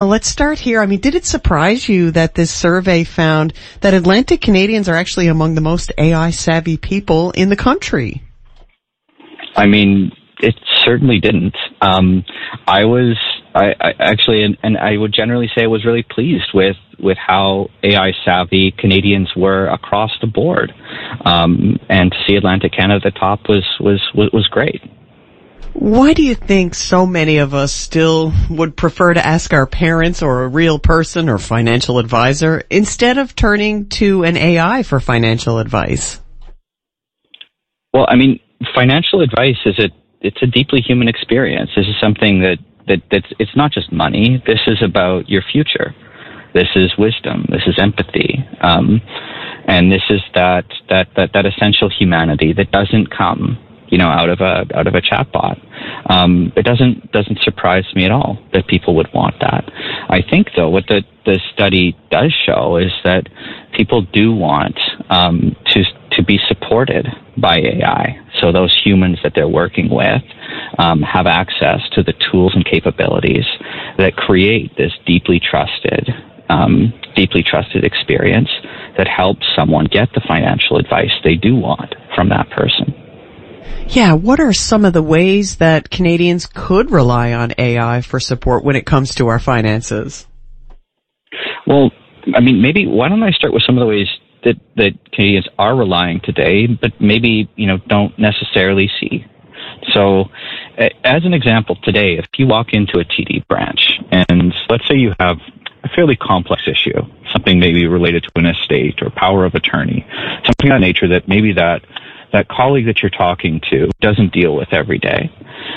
let's start here. I mean, did it surprise you that this survey found that Atlantic Canadians are actually among the most AI-savvy people in the country? I mean, it certainly didn't. I would generally say I was really pleased with how AI savvy Canadians were across the board. And to see Atlantic Canada at the top was great. Why do you think so many of us still would prefer to ask our parents or a real person or financial advisor instead of turning to an AI for financial advice? Well, I mean, financial advice it's a deeply human experience. This is something that's it's not just money. This is about your future. This is wisdom. This is empathy, and this is that essential humanity that doesn't come, out of a chatbot. It doesn't surprise me at all that people would want that. I think though what the study does show is that people do want to be supported by AI. So those humans that they're working with have access to the tools and capabilities that create this deeply trusted experience that helps someone get the financial advice they do want from that person. Yeah, what are some of the ways that Canadians could rely on AI for support when it comes to our finances? Well, I mean, maybe why don't I start with some of the ways that Canadians are relying today, but maybe, don't necessarily see. So, as an example, today, if you walk into a TD branch, and let's say you have a fairly complex issue, something maybe related to an estate or power of attorney, something of that nature that maybe that colleague that you're talking to doesn't deal with every day.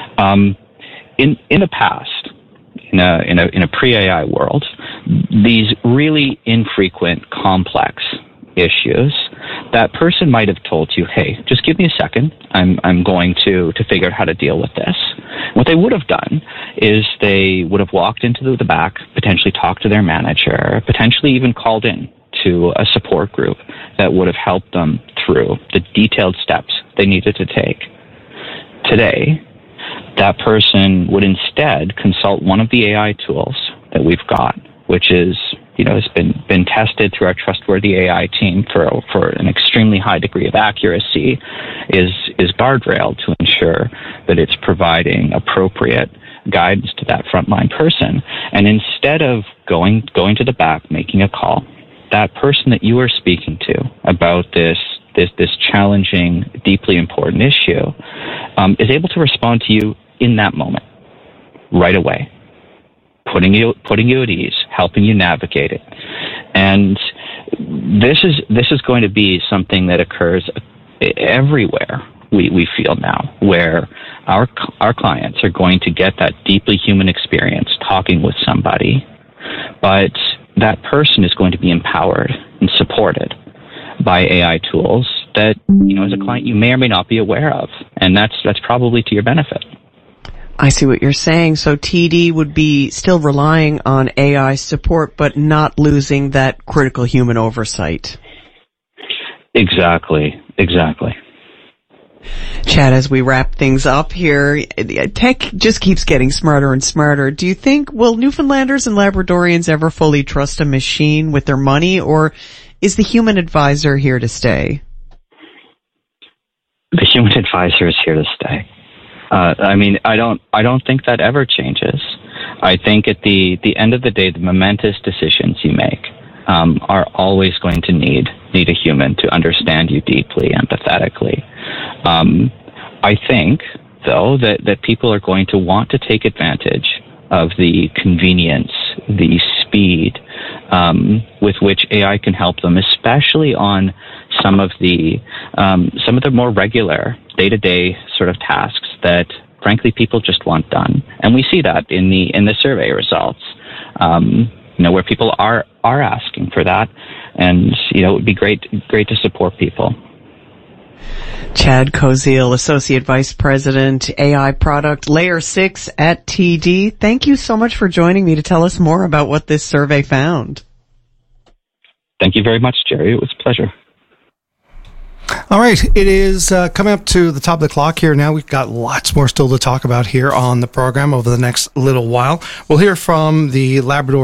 In the past, in a pre-AI world, these really infrequent, complex issues, that person might have told you, hey, just give me a second. I'm going to figure out how to deal with this. What they would have done is they would have walked into the back, potentially talked to their manager, potentially even called in to a support group that would have helped them through the detailed steps they needed to take. Today, that person would instead consult one of the AI tools that we've got, which is, has been tested through our trustworthy AI team for an extremely high degree of accuracy, is guardrailed to ensure that it's providing appropriate guidance to that frontline person. And instead of going to the back, making a call, that person that you are speaking to about this challenging, deeply important issue is able to respond to you in that moment, right away, putting you at ease, helping you navigate it. And this is going to be something that occurs everywhere we feel now, where our clients are going to get that deeply human experience talking with somebody, but that person is going to be empowered and supported by AI tools that, as a client, you may or may not be aware of. And that's probably to your benefit. I see what you're saying. So TD would be still relying on AI support, but not losing that critical human oversight. Exactly. Chad, as we wrap things up here, tech just keeps getting smarter and smarter. Do you think, will Newfoundlanders and Labradorians ever fully trust a machine with their money, or is the human advisor here to stay? The human advisor is here to stay. I don't think that ever changes. I think at the end of the day, the momentous decisions you make are always going to need a human to understand you deeply, empathetically. I think, though, that people are going to want to take advantage of the convenience, the speed with which AI can help them, especially on some of the more regular day-to-day sort of tasks that, frankly, people just want done. And we see that in the survey results, where people are asking for that, and it would be great to support people. Chad Koziel, Associate Vice President, AI Product Layer 6 at TD. Thank you so much for joining me to tell us more about what this survey found. Thank you very much, Jerry. It was a pleasure. All right, it is coming up to the top of the clock here now. We've got lots more still to talk about here on the program over the next little while. We'll hear from the Labrador